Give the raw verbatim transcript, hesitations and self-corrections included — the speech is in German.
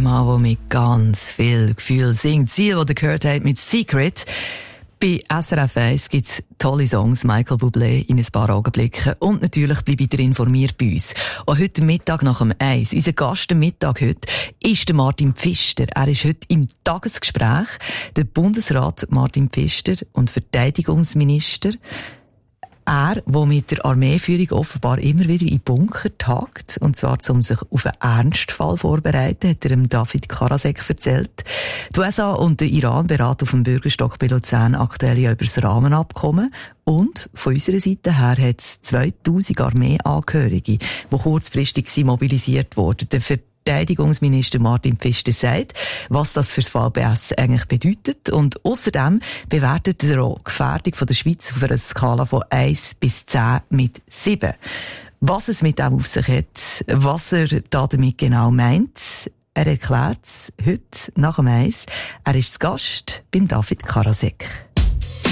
Mann, der mit ganz viel Gefühl singt. Sie, die ihr gehört habt mit Secret. Bei S R F eins gibt es tolle Songs, Michael Bublé in ein paar Augenblicken. Und natürlich bleibt ihr informiert bei uns. Und heute Mittag nach dem Eis, unser Gast am Mittag heute, ist der Martin Pfister. Er ist heute im Tagesgespräch. Der Bundesrat Martin Pfister und Verteidigungsminister. Er, der mit der Armeeführung offenbar immer wieder in Bunker tagt, und zwar um sich auf einen Ernstfall vorzubereiten, hat er dem David Karasek erzählt. Die U S A und der Iran beraten auf dem Bürgerstock bei Luzern aktuell ja über das Rahmenabkommen. Und von unserer Seite her hat es zweitausend Armeeangehörige, die kurzfristig mobilisiert wurden. Der Verteidigungsminister Martin Pfister sagt, was das für das V B S eigentlich bedeutet. Und außerdem bewertet er auch die Gefährdung von der Schweiz auf einer Skala von eins bis zehn mit sieben. Was es mit dem auf sich hat, was er damit genau meint, er erklärt es heute nach dem Eis. Er ist zu Gast beim David Karasek.